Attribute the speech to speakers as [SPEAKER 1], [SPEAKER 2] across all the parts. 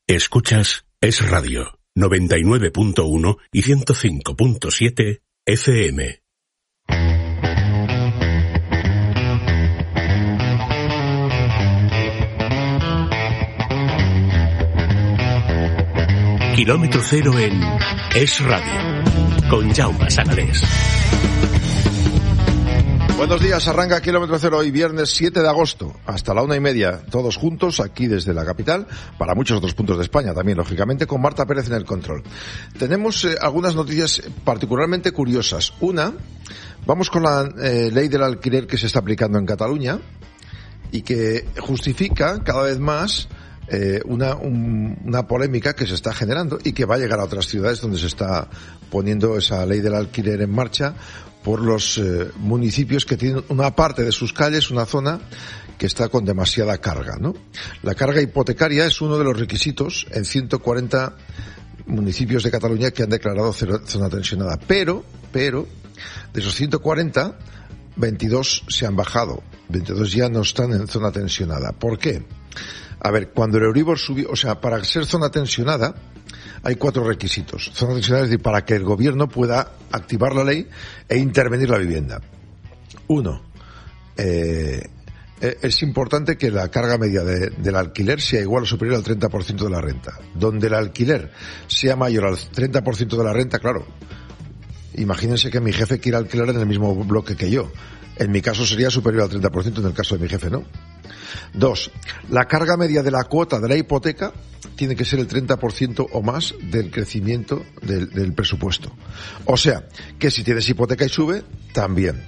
[SPEAKER 1] Escuchas Es Radio, 99.1 y 105.7 FM. Kilómetro cero en Es Radio, con Jaume Sagalés.
[SPEAKER 2] Buenos días, arranca Kilómetro Cero hoy viernes 7 de agosto, hasta la 1:30, todos juntos, aquí desde la capital, para muchos otros puntos de España también, lógicamente, con Marta Pérez en el control. Tenemos algunas noticias particularmente curiosas. Una, vamos con la ley del alquiler que se está aplicando en Cataluña y que justifica cada vez más una polémica que se está generando y que va a llegar a otras ciudades donde se está poniendo esa ley del alquiler en marcha por los municipios que tienen una parte de sus calles, una zona que está con demasiada carga, ¿no? La carga hipotecaria es uno de los requisitos en 140 municipios de Cataluña que han declarado zona tensionada. Pero, de esos 140, 22 se han bajado. 22 ya no están en zona tensionada. ¿Por qué? A ver, cuando el Euribor subió, o sea, para ser zona tensionada hay 4 requisitos. Zona tensionada es decir, para que el gobierno pueda activar la ley e intervenir la vivienda. 1. Es importante que la carga media del alquiler sea igual o superior al 30% de la renta. Donde el alquiler sea mayor al 30% de la renta, claro. Imagínense que mi jefe quiere alquilar en el mismo bloque que yo. En mi caso sería superior al 30%, en el caso de mi jefe no. 2. La carga media de la cuota de la hipoteca tiene que ser el 30% o más del crecimiento del presupuesto. O sea, que si tienes hipoteca y sube, también.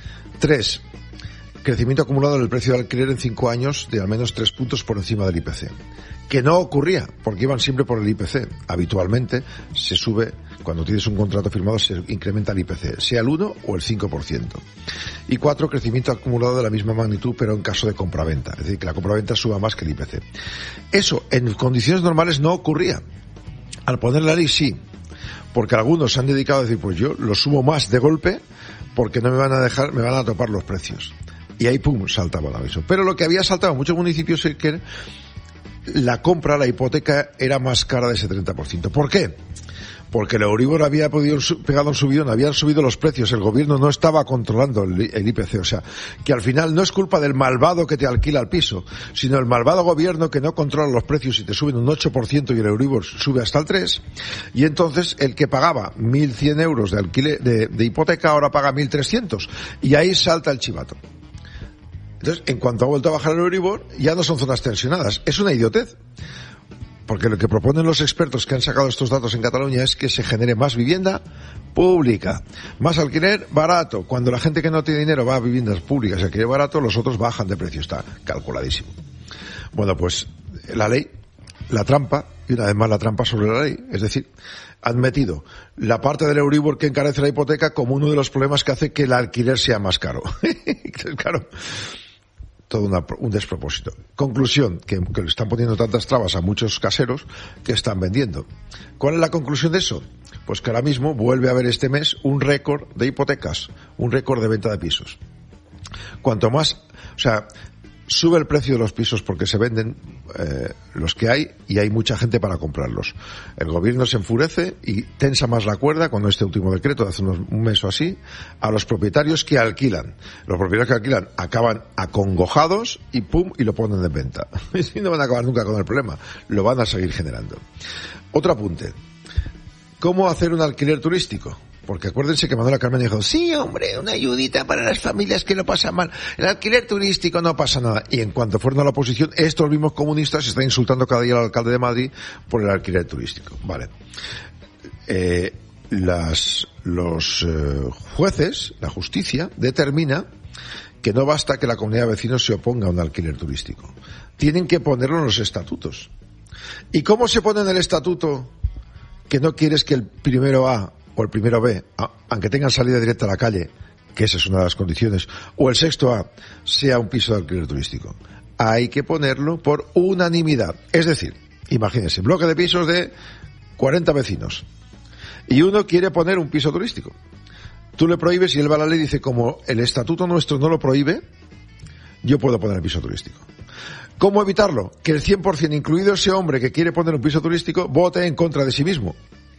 [SPEAKER 2] 3. Crecimiento acumulado en el precio del alquiler en 5 años de al menos 3 puntos por encima del IPC. Que no ocurría, porque iban siempre por el IPC. Habitualmente se sube, cuando tienes un contrato firmado, se incrementa el IPC, sea el 1 o el 5%. Y 4, crecimiento acumulado de la misma magnitud, pero en caso de compraventa. Es decir, que la compraventa suba más que el IPC. Eso, en condiciones normales, no ocurría. Al poner la ley, sí. Porque algunos se han dedicado a decir, pues yo lo subo más de golpe, porque no me van a topar los precios. Y ahí, pum, saltaba el aviso. Pero lo que había saltado en muchos municipios es que la hipoteca era más cara de ese 30%. ¿Por qué? Porque el Euribor había pegado un subidón, habían subido los precios, el gobierno no estaba controlando el IPC, o sea, que al final no es culpa del malvado que te alquila el piso, sino el malvado gobierno que no controla los precios y te suben un 8% y el Euribor sube hasta el 3%, y entonces el que pagaba 1.100 euros de alquiler, de hipoteca, ahora paga 1.300, y ahí salta el chivato. Entonces, en cuanto ha vuelto a bajar el Euribor, ya no son zonas tensionadas. Es una idiotez. Porque lo que proponen los expertos que han sacado estos datos en Cataluña es que se genere más vivienda pública, más alquiler barato. Cuando la gente que no tiene dinero va a viviendas públicas y alquiler barato, los otros bajan de precio. Está calculadísimo. Bueno, pues la ley, la trampa, y una vez más la trampa sobre la ley, es decir, han metido la parte del Euribor que encarece la hipoteca como uno de los problemas que hace que el alquiler sea más caro. Claro. Todo un despropósito. Conclusión, que le están poniendo tantas trabas a muchos caseros que están vendiendo. ¿Cuál es la conclusión de eso? Pues que ahora mismo vuelve a haber este mes un récord de hipotecas, un récord de venta de pisos. Cuanto más, o sea, sube el precio de los pisos porque se venden los que hay y hay mucha gente para comprarlos. El gobierno se enfurece y tensa más la cuerda con este último decreto de hace un mes o así a los propietarios que alquilan. Los propietarios que alquilan acaban acongojados y pum, y lo ponen en venta. Y no van a acabar nunca con el problema, lo van a seguir generando. Otro apunte. ¿Cómo hacer un alquiler turístico? Porque acuérdense que Manuela Carmen dijo, sí, hombre, una ayudita para las familias que lo pasan mal. El alquiler turístico no pasa nada. Y en cuanto fueron a la oposición, estos mismos comunistas están insultando cada día al alcalde de Madrid por el alquiler turístico. Vale. Los jueces, la justicia, determina que no basta que la comunidad de vecinos se oponga a un alquiler turístico. Tienen que ponerlo en los estatutos. ¿Y cómo se pone en el estatuto que no quieres que el primero A o el primero B, aunque tengan salida directa a la calle, que esa es una de las condiciones, o el sexto A, sea un piso de alquiler turístico? Hay que ponerlo por unanimidad. Es decir, imagínense, bloque de pisos de 40 vecinos, y uno quiere poner un piso turístico. Tú le prohíbes y él va a la ley y dice, como el estatuto nuestro no lo prohíbe, yo puedo poner el piso turístico. ¿Cómo evitarlo? Que el 100%, incluido ese hombre que quiere poner un piso turístico, vote en contra de sí mismo.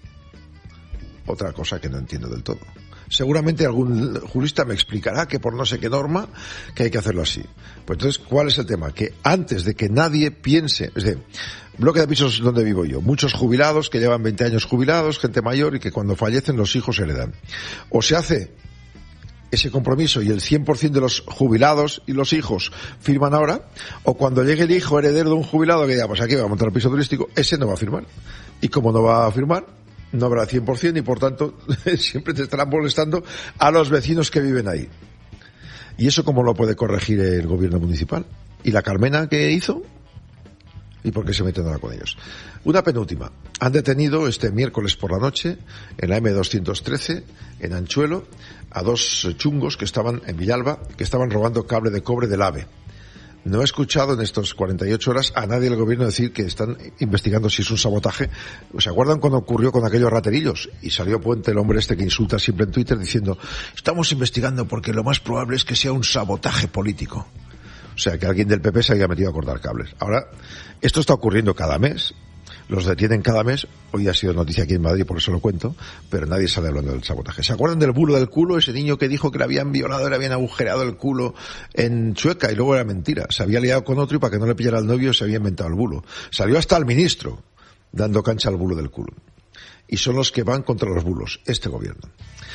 [SPEAKER 2] Otra cosa que no entiendo del todo. Seguramente algún jurista me explicará que por no sé qué norma que hay que hacerlo así. Pues entonces, ¿cuál es el tema? Que antes de que nadie piense, es decir, bloque de pisos donde vivo yo, muchos jubilados que llevan 20 años jubilados, gente mayor y que cuando fallecen los hijos heredan. O se hace ese compromiso y el 100% de los jubilados y los hijos firman ahora, o cuando llegue el hijo heredero de un jubilado que diga, pues aquí va a montar el piso turístico, ese no va a firmar. Y como no va a firmar, no habrá 100% y por tanto siempre te estarán molestando a los vecinos que viven ahí. ¿Y eso cómo lo puede corregir el gobierno municipal? ¿Y la Carmena qué hizo? ¿Y por qué se meten ahora con ellos? Una penúltima. Han detenido este miércoles por la noche en la M213 en Anchuelo a 2 chungos que estaban en Villalba, que estaban robando cable de cobre del AVE. No he escuchado en estos 48 horas a nadie del gobierno decir que están investigando si es un sabotaje. ¿Se acuerdan cuando ocurrió con aquellos raterillos? Y salió Puente, el hombre este que insulta siempre en Twitter, diciendo, estamos investigando porque lo más probable es que sea un sabotaje político. O sea, que alguien del PP se haya metido a cortar cables. Ahora, esto está ocurriendo cada mes. Los detienen cada mes. Hoy ha sido noticia aquí en Madrid, por eso lo cuento, pero nadie sale hablando del sabotaje. ¿Se acuerdan del bulo del culo? Ese niño que dijo que le habían violado, le habían agujereado el culo en Chueca y luego era mentira. Se había liado con otro y para que no le pillara al novio se había inventado el bulo. Salió hasta el ministro dando cancha al bulo del culo. Y son los que van contra los bulos, este gobierno.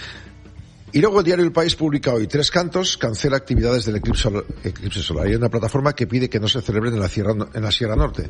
[SPEAKER 2] Y luego el diario El País publica hoy 3 cantos, cancela actividades del eclipse solar. Hay una plataforma que pide que no se celebren en la Sierra Norte.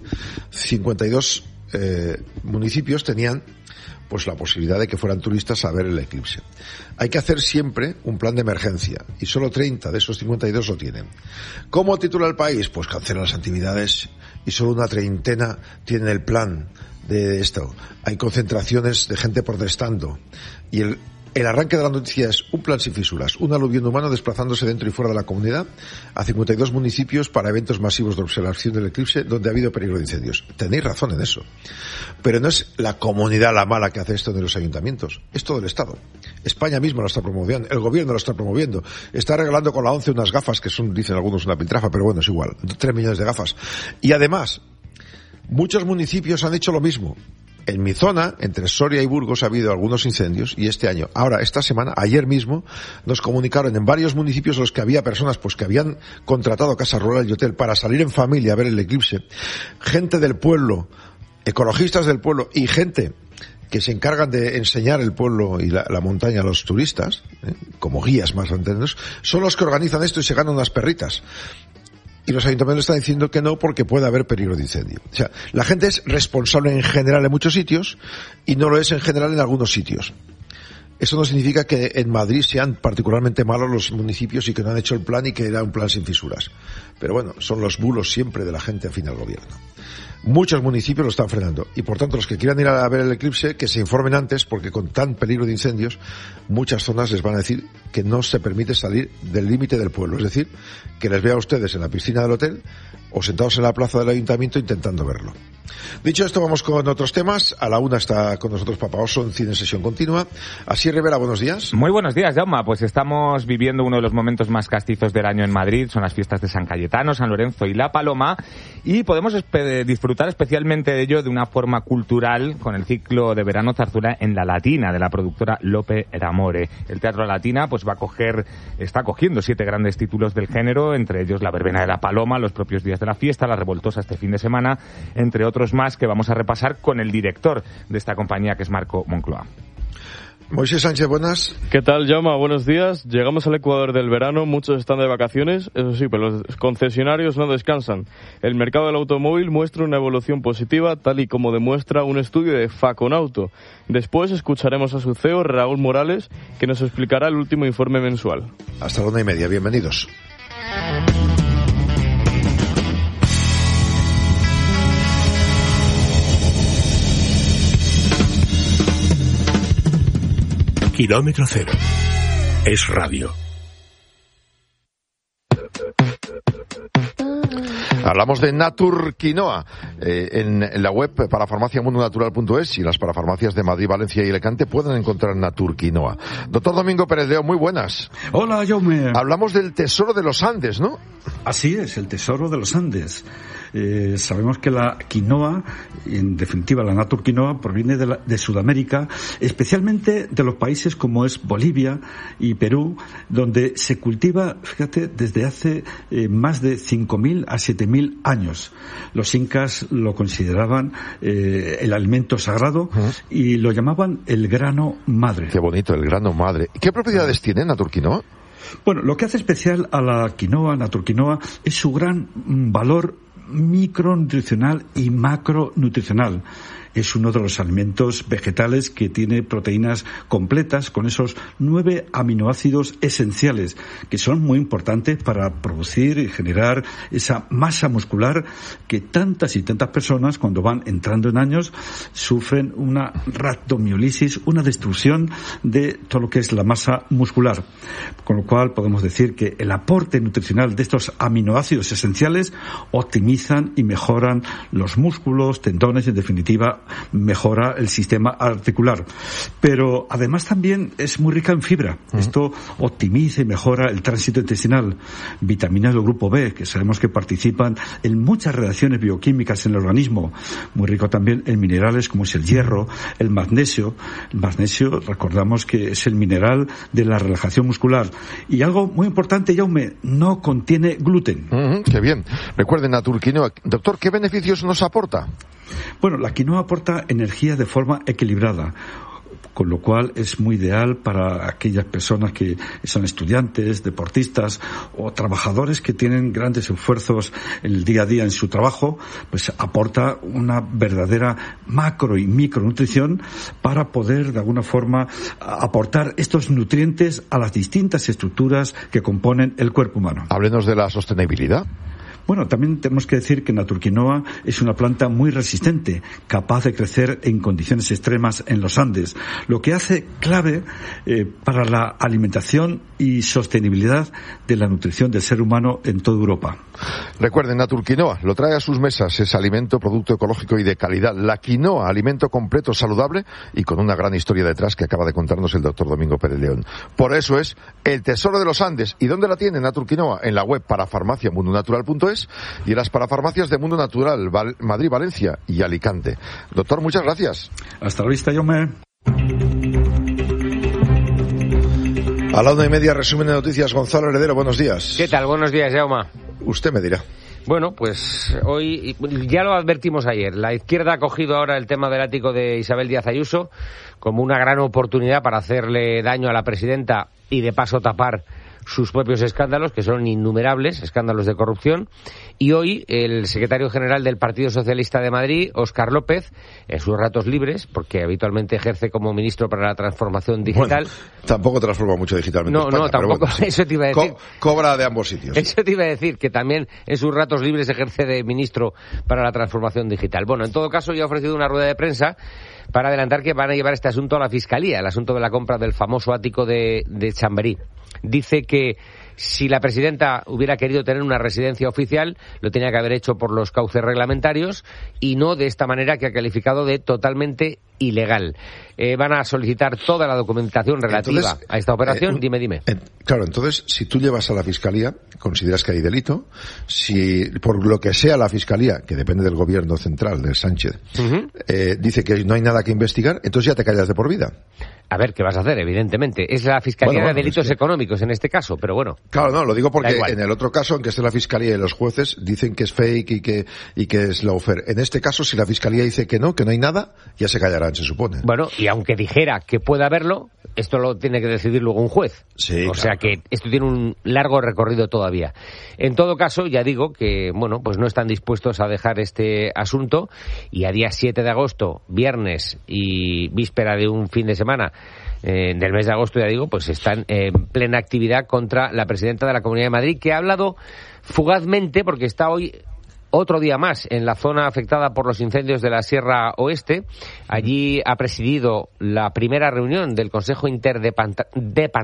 [SPEAKER 2] 52 municipios tenían pues la posibilidad de que fueran turistas a ver el eclipse. Hay que hacer siempre un plan de emergencia y solo 30 de esos 52 lo tienen. ¿Cómo titula El País? Pues cancelan las actividades y solo una treintena tienen el plan de esto. Hay concentraciones de gente protestando y el arranque de la noticia es un plan sin fisuras, un aluvión humano desplazándose dentro y fuera de la comunidad a 52 municipios para eventos masivos de observación del eclipse donde ha habido peligro de incendios. Tenéis razón en eso. Pero no es la comunidad la mala que hace esto de los ayuntamientos, es todo el Estado. España misma lo está promoviendo, el gobierno lo está promoviendo. Está regalando con la ONCE unas gafas que son, dicen algunos, una piltrafa, pero bueno, es igual. 3 millones de gafas. Y además, muchos municipios han hecho lo mismo. En mi zona, entre Soria y Burgos, ha habido algunos incendios y este año, ahora, esta semana, ayer mismo, nos comunicaron en varios municipios en los que había personas pues que habían contratado casa rural y hotel para salir en familia a ver el eclipse, gente del pueblo, ecologistas del pueblo y gente que se encargan de enseñar el pueblo y la montaña a los turistas, como guías más entendidos, son los que organizan esto y se ganan unas perritas. Y los ayuntamientos están diciendo que no porque puede haber peligro de incendio. O sea, la gente es responsable en general en muchos sitios y no lo es en general en algunos sitios. Eso no significa que en Madrid sean particularmente malos los municipios y que no han hecho el plan y que era un plan sin fisuras. Pero bueno, son los bulos siempre de la gente afín al gobierno. Muchos municipios lo están frenando y por tanto los que quieran ir a ver el eclipse que se informen antes porque con tan peligro de incendios muchas zonas les van a decir que no se permite salir del límite del pueblo, es decir, que les vea a ustedes en la piscina del hotel o sentados en la plaza del ayuntamiento intentando verlo. Dicho esto, vamos con otros temas. A la 1 está con nosotros Papa Oso en Cine en Sesión Continua. Asier Rivera, buenos días.
[SPEAKER 3] Muy buenos días, Jaume. Pues estamos viviendo uno de los momentos más castizos del año en Madrid. Son las fiestas de San Cayetano, San Lorenzo y La Paloma. Y podemos disfrutar especialmente de ello de una forma cultural con el ciclo de verano Zarzuela en La Latina, de la productora Lope D'Amore. El Teatro La Latina pues está cogiendo 7 grandes títulos del género, entre ellos La Verbena de La Paloma, Los propios días de la fiesta, La Revoltosa este fin de semana, entre otros más que vamos a repasar con el director de esta compañía, que es Marco Moncloa.
[SPEAKER 2] Moisés Sánchez, buenas.
[SPEAKER 4] ¿Qué tal, Jaume? Buenos días. Llegamos al Ecuador del verano, muchos están de vacaciones, eso sí, pero los concesionarios no descansan. El mercado del automóvil muestra una evolución positiva, tal y como demuestra un estudio de Faconauto. Después escucharemos a su CEO, Raúl Morales, que nos explicará el último informe mensual.
[SPEAKER 2] Hasta la 1:30, bienvenidos.
[SPEAKER 1] Kilómetro Cero. Es radio.
[SPEAKER 2] Hablamos de Naturquinoa en la web parafarmaciamundonatural.es, y las parafarmacias de Madrid, Valencia y Alicante pueden encontrar Naturquinoa. Doctor Domingo Pérez León, muy buenas.
[SPEAKER 5] Hola, Jaume.
[SPEAKER 2] Hablamos del tesoro de los Andes, ¿no?
[SPEAKER 5] Así es, el tesoro de los Andes. Sabemos que la quinoa, en definitiva la naturquinoa, proviene de Sudamérica, especialmente de los países como es Bolivia y Perú, donde se cultiva, fíjate, desde hace más de 5.000 a 7.000 años. Los incas lo consideraban el alimento sagrado y lo llamaban el grano madre.
[SPEAKER 2] Qué bonito, el grano madre. ¿Qué propiedades tiene Naturquinoa?
[SPEAKER 5] Bueno, lo que hace especial a la quinoa, naturquinoa, es su gran valor micronutricional y macronutricional. Es uno de los alimentos vegetales que tiene proteínas completas con esos 9 aminoácidos esenciales que son muy importantes para producir y generar esa masa muscular que tantas y tantas personas, cuando van entrando en años, sufren una rhabdomiólisis, una destrucción de todo lo que es la masa muscular. Con lo cual podemos decir que el aporte nutricional de estos aminoácidos esenciales optimizan y mejoran los músculos, tendones, en definitiva mejora el sistema articular. Pero además también es muy rica en fibra. Esto optimiza y mejora el tránsito intestinal. Vitaminas del grupo B, que sabemos que participan en muchas reacciones bioquímicas en el organismo. Muy rico también en minerales como es el hierro, el magnesio. El magnesio, recordamos que es el mineral de la relajación muscular. Y algo muy importante, Jaume, no contiene gluten.
[SPEAKER 2] Qué bien. Recuerden, Naturquinoa. Doctor, ¿qué beneficios nos aporta?
[SPEAKER 5] Bueno, la quinoa aporta energía de forma equilibrada, con lo cual es muy ideal para aquellas personas que son estudiantes, deportistas o trabajadores que tienen grandes esfuerzos en el día a día en su trabajo. Pues aporta una verdadera macro y micronutrición para poder de alguna forma aportar estos nutrientes a las distintas estructuras que componen el cuerpo humano.
[SPEAKER 2] Háblenos de la sostenibilidad.
[SPEAKER 5] Bueno, también tenemos que decir que Naturquinoa es una planta muy resistente, capaz de crecer en condiciones extremas en los Andes, lo que hace clave para la alimentación y sostenibilidad de la nutrición del ser humano en toda Europa.
[SPEAKER 2] Recuerden, Naturquinoa lo trae a sus mesas, es alimento, producto ecológico y de calidad. La quinoa, alimento completo, saludable y con una gran historia detrás que acaba de contarnos el doctor Domingo Pérez León. Por eso es el tesoro de los Andes. ¿Y dónde la tiene Naturquinoa? En la web parafarmaciamundonatural.es y en las parafarmacias de Mundo Natural, Madrid, Valencia y Alicante. Doctor, muchas gracias.
[SPEAKER 5] Hasta la vista, Jaume.
[SPEAKER 2] A la 1:30, resumen de noticias, Gonzalo Heredero, buenos días.
[SPEAKER 6] ¿Qué tal? Buenos días, Jaume.
[SPEAKER 2] Usted me dirá.
[SPEAKER 6] Bueno, pues hoy, ya lo advertimos ayer, la izquierda ha cogido ahora el tema del ático de Isabel Díaz Ayuso como una gran oportunidad para hacerle daño a la presidenta y de paso tapar sus propios escándalos, que son innumerables, escándalos de corrupción. Y hoy el secretario general del Partido Socialista de Madrid, Óscar López, en sus ratos libres, porque habitualmente ejerce como ministro para la transformación digital.
[SPEAKER 2] Bueno, tampoco transforma mucho digitalmente España,
[SPEAKER 6] no, tampoco,
[SPEAKER 2] bueno, sí.
[SPEAKER 6] Eso te iba a decir.
[SPEAKER 2] Cobra de ambos sitios.
[SPEAKER 6] Eso te iba a decir, que también en sus ratos libres ejerce de ministro para la transformación digital. Bueno, en todo caso, ya ha ofrecido una rueda de prensa para adelantar que van a llevar este asunto a la Fiscalía, el asunto de la compra del famoso ático de Chamberí. Dice que si la presidenta hubiera querido tener una residencia oficial, lo tenía que haber hecho por los cauces reglamentarios y no de esta manera que ha calificado de totalmente ilegal. Van a solicitar toda la documentación relativa a esta operación. Dime.
[SPEAKER 2] Claro, entonces, si tú llevas a la Fiscalía, consideras que hay delito. Si por lo que sea la Fiscalía, que depende del gobierno central, de Sánchez, dice que no hay nada que investigar, entonces ya te callas de por vida.
[SPEAKER 6] A ver, ¿qué vas a hacer? Evidentemente. Es la Fiscalía de Delitos Económicos en este caso, pero bueno.
[SPEAKER 2] Claro, no, lo digo porque en el otro caso, en que esté la Fiscalía y los jueces dicen que es fake y que es lawfare. En este caso, si la Fiscalía dice que no hay nada, ya se callarán, se supone.
[SPEAKER 6] Bueno, y aunque dijera que puede haberlo, esto lo tiene que decidir luego un juez.
[SPEAKER 2] Sí,
[SPEAKER 6] o sea que esto tiene un largo recorrido todavía. En todo caso, ya digo que, bueno, pues no están dispuestos a dejar este asunto y a día 7 de agosto, viernes y víspera de un fin de semana, del mes de agosto, ya digo, pues están en plena actividad contra la presidenta de la Comunidad de Madrid, que ha hablado fugazmente, porque está hoy otro día más en la zona afectada por los incendios de la Sierra Oeste. Allí ha presidido la primera reunión del Consejo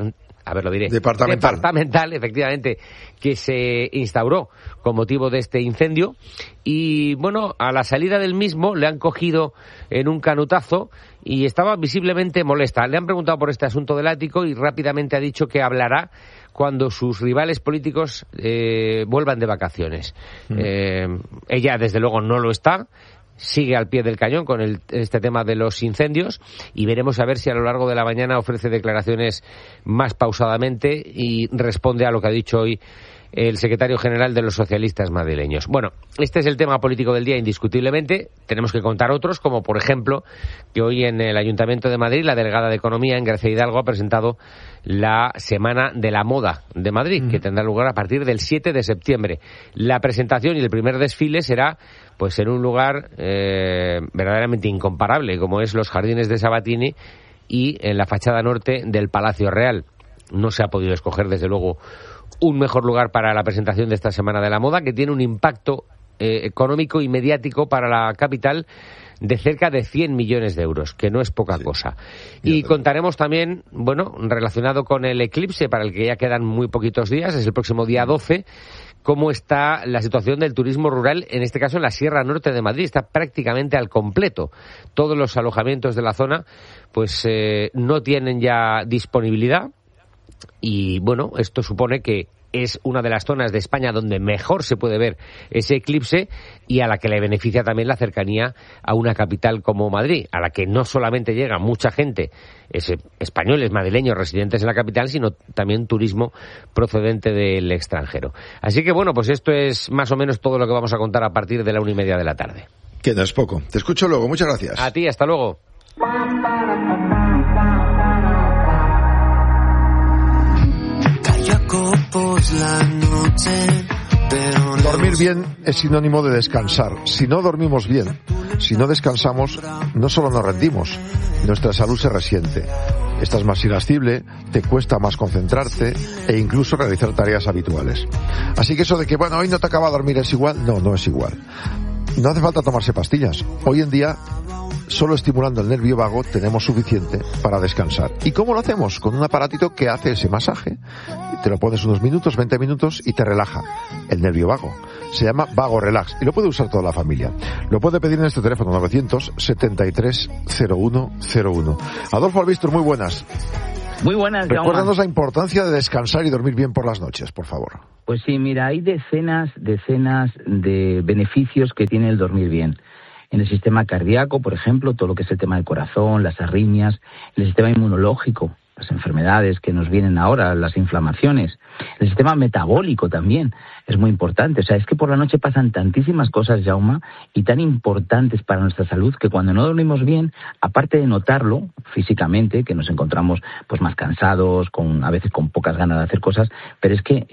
[SPEAKER 6] a ver, lo diré,
[SPEAKER 2] departamental,
[SPEAKER 6] efectivamente, que se instauró con motivo de este incendio. Y bueno, a la salida del mismo le han cogido en un canutazo y estaba visiblemente molesta. Le han preguntado por este asunto del ático y rápidamente ha dicho que hablará cuando sus rivales políticos vuelvan de vacaciones. Ella, desde luego, no lo está. Sigue al pie del cañón con este tema de los incendios y veremos a ver si a lo largo de la mañana ofrece declaraciones más pausadamente y responde a lo que ha dicho hoy el secretario general de los socialistas madrileños. Bueno, este es el tema político del día, indiscutiblemente. Tenemos que contar otros, como por ejemplo que hoy en el Ayuntamiento de Madrid la delegada de Economía, Gracia Hidalgo, ha presentado la Semana de la Moda de Madrid, que tendrá lugar a partir del 7 de septiembre. La presentación y el primer desfile será pues en un lugar verdaderamente incomparable, como es los Jardines de Sabatini y en la fachada norte del Palacio Real. No se ha podido escoger, desde luego, un mejor lugar para la presentación de esta Semana de la Moda, que tiene un impacto económico y mediático para la capital de cerca de 100 millones de euros, que no es poca cosa. Y contaremos también, bueno, relacionado con el eclipse, para el que ya quedan muy poquitos días, es el próximo día 12, cómo está la situación del turismo rural, en este caso en la Sierra Norte de Madrid. Está prácticamente al completo. Todos los alojamientos de la zona pues no tienen ya disponibilidad. Y bueno, esto supone que es una de las zonas de España donde mejor se puede ver ese eclipse y a la que le beneficia también la cercanía a una capital como Madrid, a la que no solamente llega mucha gente, españoles, madrileños, residentes en la capital, sino también turismo procedente del extranjero. Así que bueno, pues esto es más o menos todo lo que vamos a contar a partir de la 1:30 de la tarde.
[SPEAKER 2] Que no es poco. Te escucho luego. Muchas gracias.
[SPEAKER 6] A ti, hasta luego.
[SPEAKER 2] Dormir bien es sinónimo de descansar. Si no dormimos bien, si no descansamos, no solo nos rendimos, nuestra salud se resiente. Estás más irascible, te cuesta más concentrarte e incluso realizar tareas habituales. Así que eso de que, bueno, hoy no te acaba de dormir es igual, no es igual. No hace falta tomarse pastillas. Hoy en día, solo estimulando el nervio vago tenemos suficiente para descansar. ¿Y cómo lo hacemos? Con un aparatito que hace ese masaje. Te lo pones unos minutos, 20 minutos y te relaja el nervio vago. Se llama Vago Relax y lo puede usar toda la familia. Lo puede pedir en este teléfono 973-0101. Adolfo Albistur, muy buenas.
[SPEAKER 7] Muy buenas, Jaume.
[SPEAKER 2] Recuérdanos la importancia de descansar y dormir bien por las noches, por favor.
[SPEAKER 7] Pues sí, mira, hay decenas de beneficios que tiene el dormir bien. En el sistema cardíaco, por ejemplo, todo lo que es el tema del corazón, las arritmias, el sistema inmunológico, las enfermedades que nos vienen ahora, las inflamaciones, el sistema metabólico también es muy importante. O sea, es que por la noche pasan tantísimas cosas, Jaume, y tan importantes para nuestra salud, que cuando no dormimos bien, aparte de notarlo físicamente, que nos encontramos pues más cansados, a veces con pocas ganas de hacer cosas, pero es que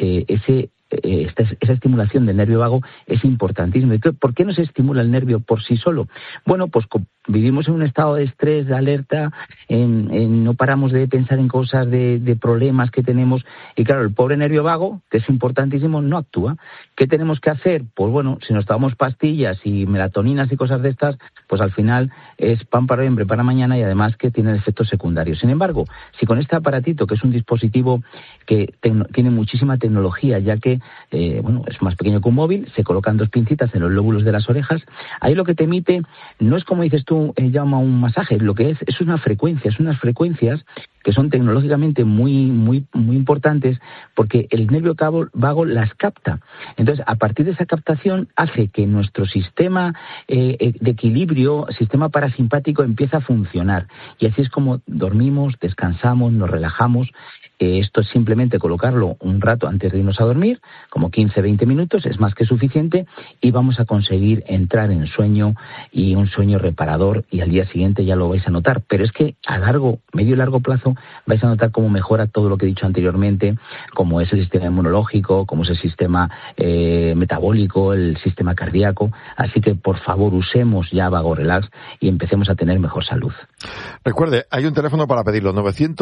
[SPEAKER 7] esa estimulación del nervio vago es importantísima. ¿Por qué no se estimula el nervio por sí solo? Bueno, pues vivimos en un estado de estrés, de alerta, no paramos de pensar en cosas, de problemas que tenemos, y claro, el pobre nervio vago, que es importantísimo, no actúa. ¿Qué tenemos que hacer? Pues bueno, si nos tomamos pastillas y melatoninas y cosas de estas, pues al final es pan para hoy, hambre para mañana, y además que tiene efectos secundarios. Sin embargo, si con este aparatito, que es un dispositivo que tiene muchísima tecnología, ya que es más pequeño que un móvil, se colocan 2 pincitas en los lóbulos de las orejas, ahí lo que te emite no es, como dices tú, llama un masaje, lo que es unas frecuencias que son tecnológicamente muy importantes, porque el nervio vago las capta. Entonces, a partir de esa captación hace que nuestro sistema de equilibrio, sistema parasimpático, empieza a funcionar. Y así es como dormimos, descansamos, nos relajamos. Esto es simplemente colocarlo un rato antes de irnos a dormir, como 15-20 minutos, es más que suficiente, y vamos a conseguir entrar en sueño, y un sueño reparador, y al día siguiente ya lo vais a notar. Pero es que a medio y largo plazo vais a notar cómo mejora todo lo que he dicho anteriormente, como es el sistema inmunológico, como es el sistema metabólico, el sistema cardíaco. Así que, por favor, usemos ya Vago Relax y empecemos a tener mejor salud.
[SPEAKER 2] Recuerde, hay un teléfono para pedirlo,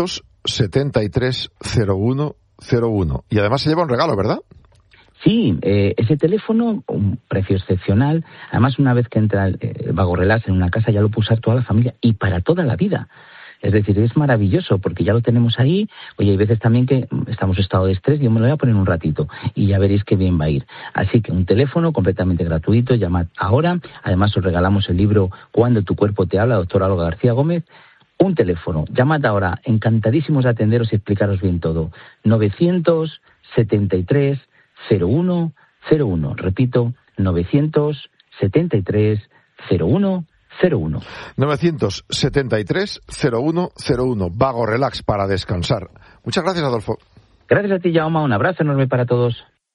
[SPEAKER 2] 973-0101. Y además se lleva un regalo, ¿verdad?
[SPEAKER 7] Sí, ese teléfono, un precio excepcional. Además, una vez que entra el Vago Relax en una casa, ya lo puede usar toda la familia y para toda la vida. Es decir, es maravilloso porque ya lo tenemos ahí. Oye, hay veces también que estamos en estado de estrés, yo me lo voy a poner un ratito y ya veréis qué bien va a ir. Así que un teléfono completamente gratuito, llamad ahora. Además os regalamos el libro Cuando tu cuerpo te habla, doctora Olga García Gómez. Un teléfono, llamad ahora, encantadísimos de atenderos y explicaros bien todo. 973 01 01. Repito, 973 01 01.
[SPEAKER 2] 973 01 01. Vago Relax para descansar. Muchas gracias, Adolfo.
[SPEAKER 7] Gracias a ti, Jaume. Un abrazo enorme para todos.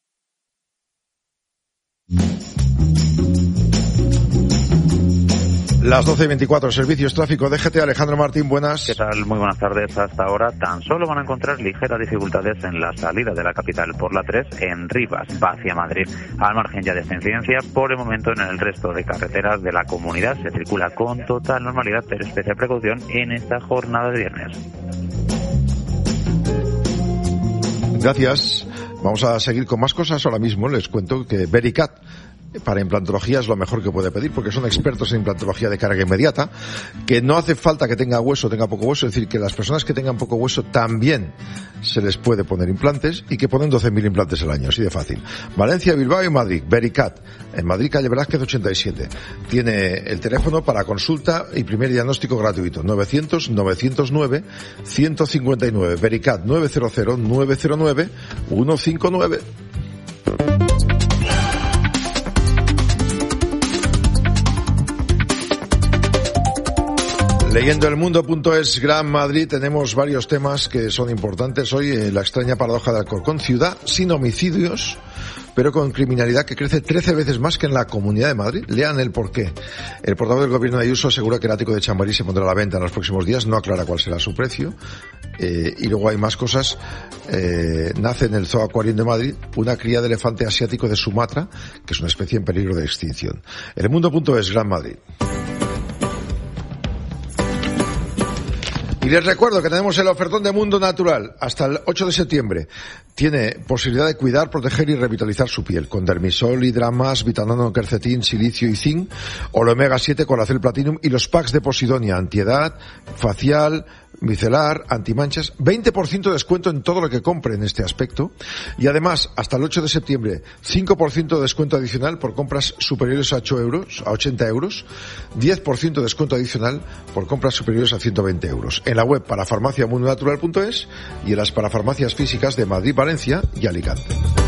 [SPEAKER 2] Las 12:24, Servicios Tráfico DGT. Alejandro Martín, buenas.
[SPEAKER 8] ¿Qué tal? Muy buenas tardes. Hasta ahora tan solo van a encontrar ligeras dificultades en la salida de la capital por la 3 en Rivas, va hacia Madrid. Al margen ya de esta incidencia, por el momento en el resto de carreteras de la comunidad se circula con total normalidad, pero especial precaución en esta jornada de viernes.
[SPEAKER 2] Gracias. Vamos a seguir con más cosas. Ahora mismo les cuento que Vericat para implantología es lo mejor que puede pedir, porque son expertos en implantología de carga inmediata, que no hace falta que tenga hueso, tenga poco hueso, es decir, que las personas que tengan poco hueso también se les puede poner implantes y que ponen 12.000 implantes al año, así de fácil. Valencia, Bilbao y Madrid, Vericat, en Madrid, calle Velázquez 87. Tiene el teléfono para consulta y primer diagnóstico gratuito, 900-909-159, Vericat 900-909-159. Leyendo elmundo.es, Gran Madrid, tenemos varios temas que son importantes hoy. La extraña paradoja de Alcorcón, ciudad sin homicidios, pero con criminalidad que crece 13 veces más que en la Comunidad de Madrid. Lean el porqué. El portavoz del gobierno de Ayuso asegura que el ático de Chamberí se pondrá a la venta en los próximos días, no aclara cuál será su precio. Y luego hay más cosas. Nace en el Zoo Aquarium de Madrid una cría de elefante asiático de Sumatra, que es una especie en peligro de extinción. Elmundo.es, Gran Madrid. Y les recuerdo que tenemos el ofertón de Mundo Natural hasta el 8 de septiembre. Tiene posibilidad de cuidar, proteger y revitalizar su piel con Dermisol, Hidramas, Vitanano, Quercetín, Silicio y Zinc, o el Omega 7 con Colacel Platinum y los packs de Posidonia, antiedad, facial, micelar, antimanchas, 20% de descuento en todo lo que compre en este aspecto. Y además, hasta el 8 de septiembre, 5% de descuento adicional por compras superiores a 80 euros, 10% de descuento adicional por compras superiores a 120 euros. En la web parafarmaciamundonatural.es y en las parafarmacias físicas de Madrid, Valencia y Alicante.